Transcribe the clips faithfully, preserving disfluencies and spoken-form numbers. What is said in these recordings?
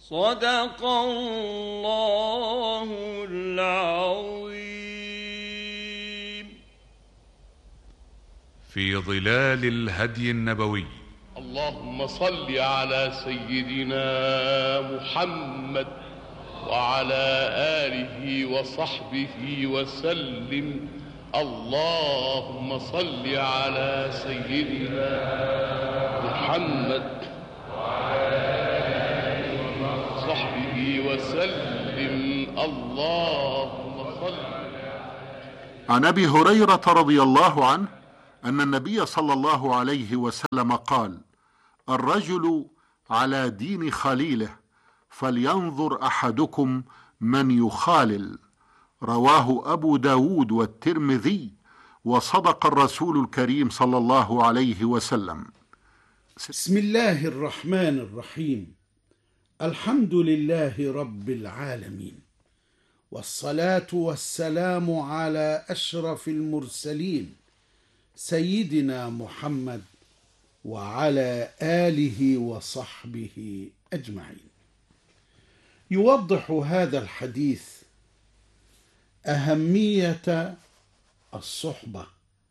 صدق الله العظيم. في ظلال الهدي النبوي. اللهم صل على سيدنا محمد وعلى آله وصحبه وسلم. اللهم صل على سيدنا محمد وعلى آله وصحبه وسلم. اللهم صل. عن أبي هريرة رضي الله عنه أن النبي صلى الله عليه وسلم قال: الرجل على دين خليله فلينظر أحدكم من يخالل. رواه أبو داود والترمذي، وصدق الرسول الكريم صلى الله عليه وسلم. بسم الله الرحمن الرحيم. الحمد لله رب العالمين، والصلاة والسلام على أشرف المرسلين سيدنا محمد وعلى آله وصحبه أجمعين. يوضح هذا الحديث أهمية الصحبة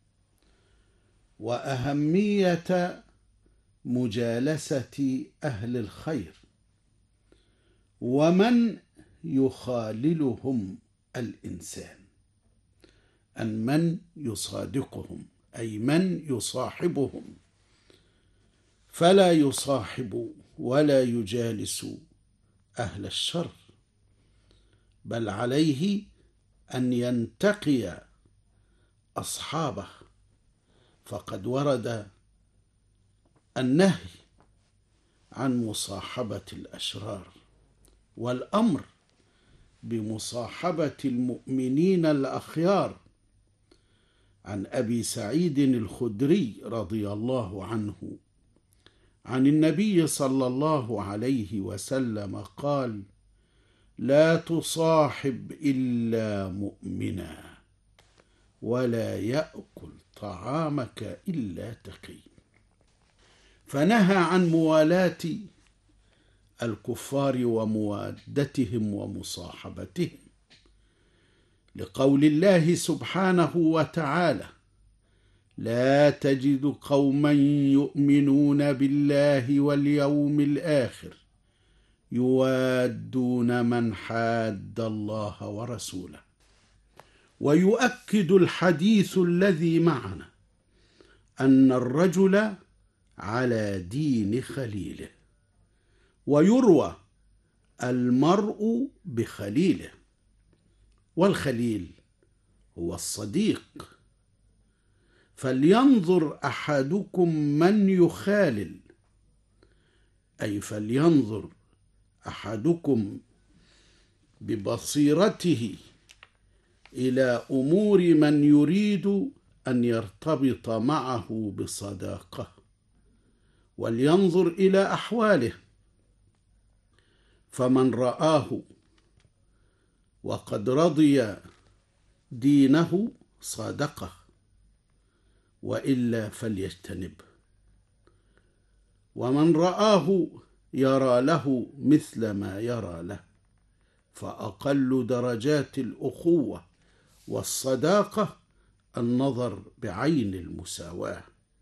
وأهمية مجالسة أهل الخير، ومن يخاللهم الإنسان، أن من يصادقهم أي من يصاحبهم، فلا يصاحب ولا يجالس أهل الشر، بل عليه أن ينتقي أصحابه، فقد ورد النهي عن مصاحبة الأشرار والأمر بمصاحبة المؤمنين الأخيار. عن أبي سعيد الخدري رضي الله عنه عن النبي صلى الله عليه وسلم قال: لا تصاحب إلا مؤمنا، ولا يأكل طعامك إلا تقي. فنهى عن موالاة الكفار وموادتهم ومصاحبتهم، لقول الله سبحانه وتعالى: لا تجد قوما يؤمنون بالله واليوم الآخر يوادون من حاد الله ورسوله. ويؤكد الحديث الذي معنا أن الرجل على دين خليله، ويروى المرء بخليله، والخليل هو الصديق. فلينظر أحدكم من يخالل، أي فلينظر أحدكم ببصيرته إلى أمور من يريد أن يرتبط معه بصداقة، ولينظر إلى أحواله، فمن رآه وقد رضي دينه صادقه، وإلا فليجتنبه. ومن رآه يرى له مثل ما يرى له، فأقل درجات الأخوة والصداقة النظر بعين المساواة.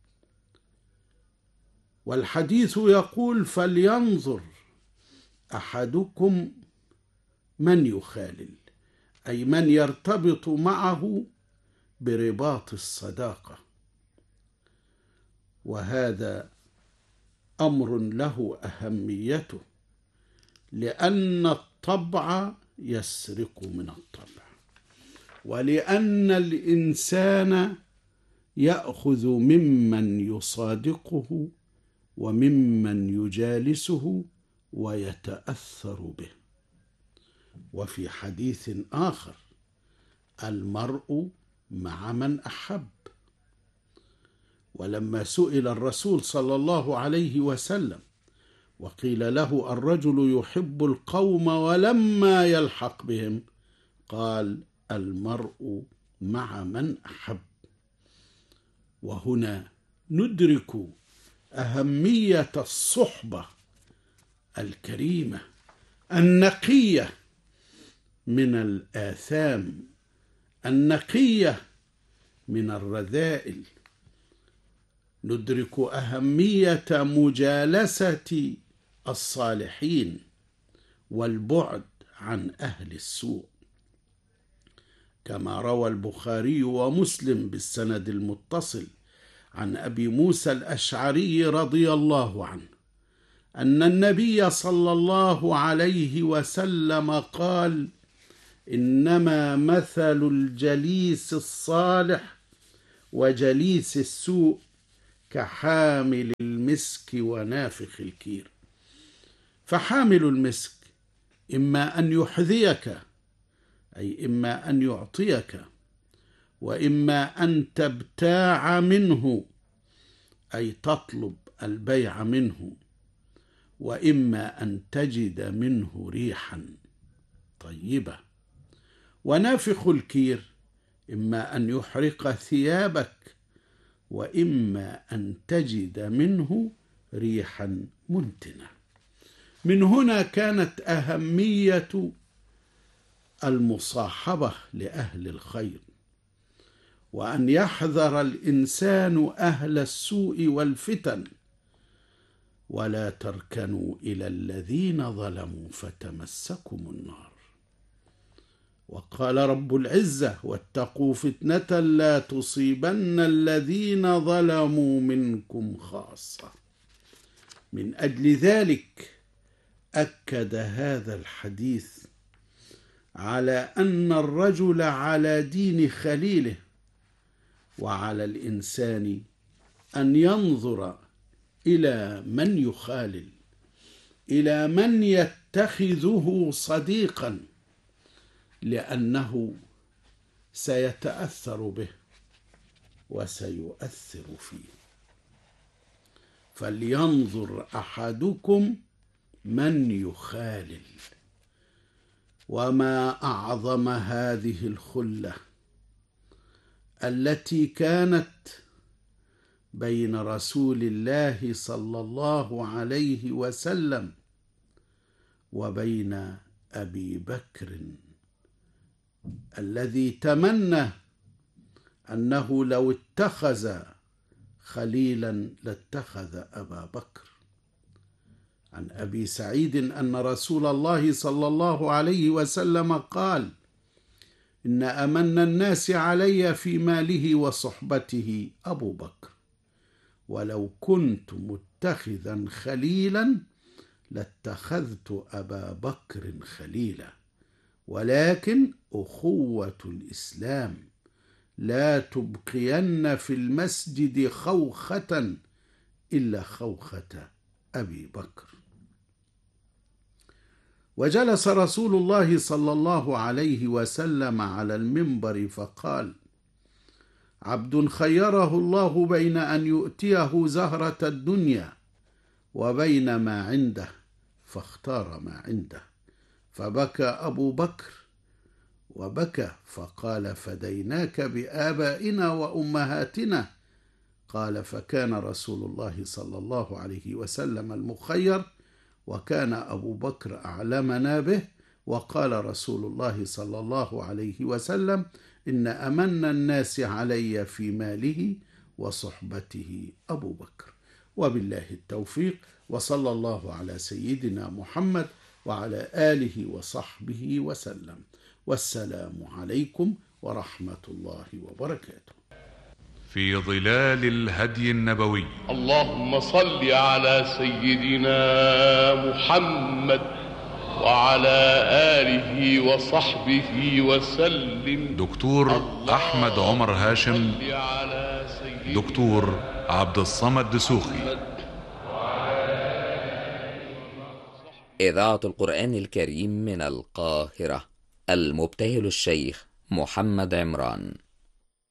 والحديث يقول: فلينظر أحدكم من يخالل، أي من يرتبط معه برباط الصداقة. وهذا أمر له أهميته، لأن الطبع يسرق من الطبع، ولأن الإنسان يأخذ ممن يصادقه وممن يجالسه ويتأثر به. وفي حديث آخر: المرء مع من أحب. ولما سئل الرسول صلى الله عليه وسلم وقيل له: الرجل يحب القوم ولما يلحق بهم، قال: المرء مع من أحب. وهنا ندرك أهمية الصحبة الكريمة النقية من الآثام، النقية من الرذائل. ندرك أهمية مجالسة الصالحين والبعد عن أهل السوء، كما روى البخاري ومسلم بالسند المتصل عن أبي موسى الأشعري رضي الله عنه أن النبي صلى الله عليه وسلم قال: إنما مثل الجليس الصالح وجليس السوء كحامل المسك ونافخ الكير. فحامل المسك إما أن يحذيك، أي إما أن يعطيك، وإما أن تبتاع منه، أي تطلب البيع منه، وإما أن تجد منه ريحا طيبة. ونافخ الكير إما أن يحرق ثيابك، وإما أن تجد منه ريحا منتنة. من هنا كانت أهمية المصاحبة لأهل الخير، وأن يحذر الإنسان أهل السوء والفتن، ولا تركنوا إلى الذين ظلموا فتمسكم النار. وقال رب العزة: واتقوا فتنة لا تصيبن الذين ظلموا منكم خاصة. من أجل ذلك أكد هذا الحديث على أن الرجل على دين خليله، وعلى الإنسان أن ينظر إلى من يخالل، إلى من يتخذه صديقا، لأنه سيتأثر به وسيؤثر فيه. فلينظر أحدكم من يخالل. وما أعظم هذه الخلة التي كانت بين رسول الله صلى الله عليه وسلم وبين أبي بكر، الذي تمنى أنه لو اتخذ خليلا لاتخذ أبا بكر. عن أبي سعيد أن رسول الله صلى الله عليه وسلم قال: إن أمن الناس علي في ماله وصحبته أبو بكر، ولو كنت متخذا خليلا لاتخذت أبا بكر خليلا، ولكن أخوة الإسلام لا تبقين في المسجد خوخة إلا خوخة أبي بكر. وجلس رسول الله صلى الله عليه وسلم على المنبر فقال: عبد خيره الله بين أن يؤتيه زهرة الدنيا وبين ما عنده، فاختار ما عنده. فبكى أبو بكر وبكى، فقال: فديناك بآبائنا وأمهاتنا. قال: فكان رسول الله صلى الله عليه وسلم المخير، وكان أبو بكر أعلمنا به. وقال رسول الله صلى الله عليه وسلم: إن أمن الناس علي في ماله وصحبته أبو بكر. وبالله التوفيق، وصلى الله على سيدنا محمد وعلى آله وصحبه وسلم. والسلام عليكم ورحمة الله وبركاته. في ظلال الهدي النبوي. اللهم صل على سيدنا محمد وعلى آله وصحبه وسلم. دكتور أحمد عمر هاشم، دكتور عبد الصمد دسوخي. إذاعة القرآن الكريم من القاهرة، المبتهل الشيخ محمد عمران.